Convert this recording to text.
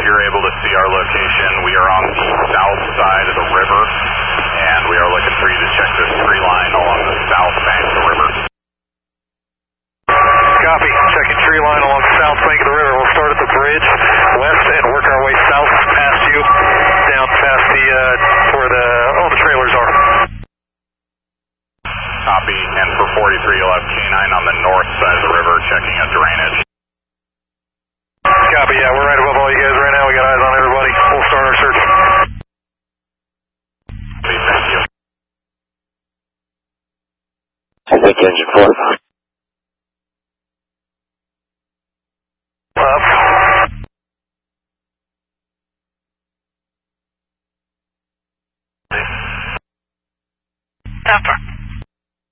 you're able to see our location. We are on the south side of the river, and we are looking for you to check this tree line along the south bank of the river. Copy. Checking tree line along the south bank of the river. We'll start at the bridge west and work our way south past you, down past the where all the trailers are. Copy. And for 43, you'll have K9 on the north side of the river checking a drainage. Copy. Yeah, we're right above all you guys right now.